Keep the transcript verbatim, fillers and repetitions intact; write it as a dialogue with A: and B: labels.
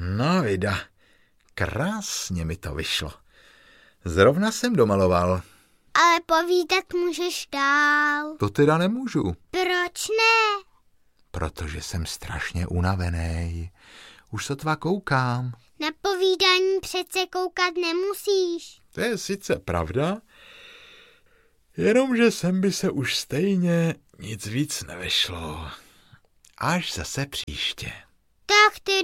A: No vida, krásně mi to vyšlo. Zrovna jsem domaloval.
B: Ale povídat můžeš dál.
A: To teda nemůžu.
B: Proč ne?
A: Protože jsem strašně unavený. Už sotva koukám.
B: Na povídání přece koukat nemusíš.
A: To je sice pravda, jenomže sem by se už stejně nic víc nevyšlo. Až zase příště.
B: Tak ty